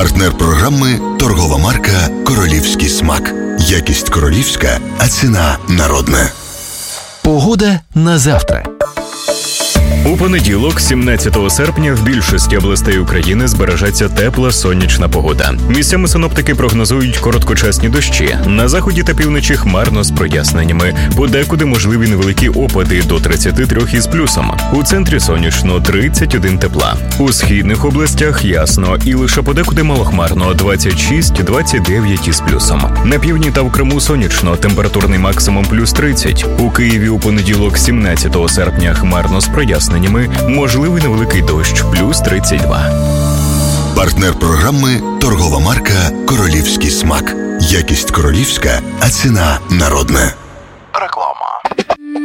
Партнер програми – торгова марка «Королівський смак». Якість королівська, а ціна народна. Погода на завтра. У понеділок, 17 серпня, в більшості областей України збережеться тепла сонячна погода. Місцями синоптики прогнозують короткочасні дощі. На заході та півночі хмарно з проясненнями. Подекуди можливі невеликі опади до 33 із плюсом. У центрі сонячно 31 тепла. У східних областях ясно і лише подекуди малохмарно 26-29 із плюсом. На півдні та в Криму сонячно, температурний максимум плюс 30. У Києві у понеділок, 17 серпня, хмарно з проясненнями. Можливий невеликий дощ, плюс 32. Партнер програми – торгова марка «Королівський смак». Якість королівська, а ціна народна.